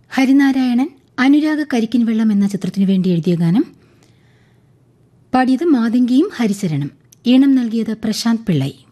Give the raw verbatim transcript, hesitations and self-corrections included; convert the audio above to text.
ഹരിനാരായണൻ അനുരാഗ കരിക്കിൻ വെള്ളം എന്ന ചിത്രത്തിനു വേണ്ടി എഴുതിയ ഗാനം. പാടിയത് മാതങ്കിയും ഹരിശരണം. ഈണം നൽകിയത് പ്രശാന്ത് പിള്ളൈ.